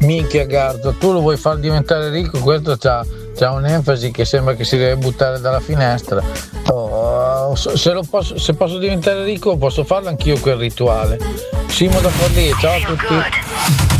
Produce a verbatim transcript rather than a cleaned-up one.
Minchia Garzo, tu lo vuoi far diventare ricco, questo c'ha, c'ha un'enfasi che sembra che si deve buttare dalla finestra. Oh, se, lo posso, se posso diventare ricco posso farlo anch'io quel rituale. Simo da Forlì, ciao a tutti.